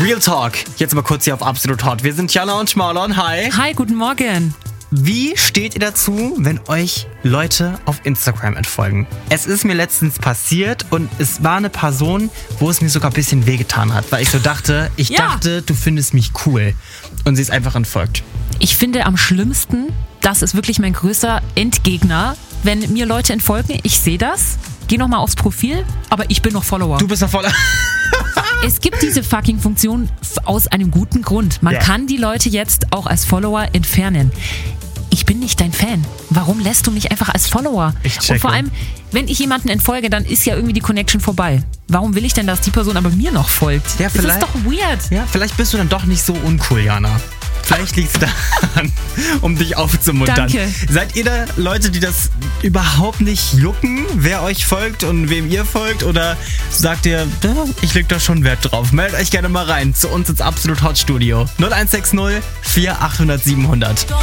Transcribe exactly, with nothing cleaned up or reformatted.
Real Talk. Jetzt mal kurz hier auf Absolut Hot. Wir sind Jana und Schmarlon. Hi. Hi, guten Morgen. Wie steht ihr dazu, wenn euch Leute auf Instagram entfolgen? Es ist mir letztens passiert und es war eine Person, wo es mir sogar ein bisschen wehgetan hat, weil ich so dachte, ich Ja. dachte, du findest mich cool. Und sie ist einfach entfolgt. Ich finde am schlimmsten, das ist wirklich mein größter Endgegner, wenn mir Leute entfolgen, ich sehe das, geh nochmal aufs Profil, aber ich bin noch Follower. Du bist doch voller... Es gibt diese fucking Funktion f- aus einem guten Grund. Man Ja. kann die Leute jetzt auch als Follower entfernen. Ich bin nicht dein Fan. Warum lässt du mich einfach als Follower? Ich checke. Und vor allem, wenn ich jemanden entfolge, dann ist ja irgendwie die Connection vorbei. Warum will ich denn, dass die Person aber mir noch folgt? Ja, das vielleicht- ist doch weird. Ja, vielleicht bist du dann doch nicht so uncool, Jana. Vielleicht liegt es daran, um dich aufzumuntern. Danke. Seid ihr da Leute, die das überhaupt nicht jucken, wer euch folgt und wem ihr folgt? Oder sagt ihr, ja, ich leg da schon Wert drauf? Meldet euch gerne mal rein zu uns ins Absolut Hot Studio. null eins sechs null vier acht null null sieben null null.